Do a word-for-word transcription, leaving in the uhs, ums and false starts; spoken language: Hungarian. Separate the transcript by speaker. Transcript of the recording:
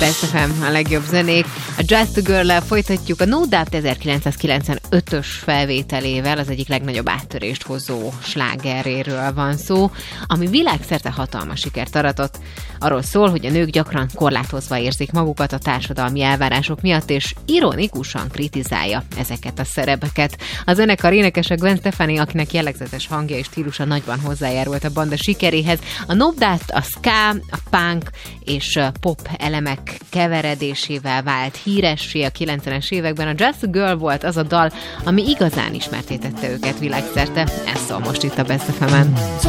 Speaker 1: Best ef em, a legjobb zenék. A Just a Girl-lel folytatjuk a No Doubt ezerkilencszázkilencvenötös felvételével, az egyik legnagyobb áttörést hozó slágeréről van szó, ami világszerte hatalmas sikert aratott. Arról szól, hogy a nők gyakran korlátozva érzik magukat a társadalmi elvárások miatt, és ironikusan kritizálja ezeket a szerepeket. A zenekar énekese Gwen Stefani, akinek jellegzetes hangja és stílusa nagyban hozzájárult a banda sikeréhez. A No Doubt a ska, a punk és pop elemek keveredésével vált híressé a kilencvenes években. A Just a Girl volt az a dal, ami igazán ismerté tette őket világszerte. Ez szól most itt a Best ef emen.